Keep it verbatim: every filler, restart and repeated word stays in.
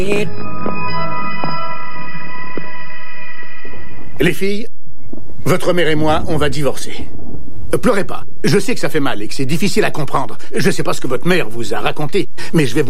Les filles, votre mère et moi, on va divorcer. Euh, Pleurez pas. Je sais que ça fait mal et que c'est difficile à comprendre. Je sais pas ce que votre mère vous a raconté, mais je vais vous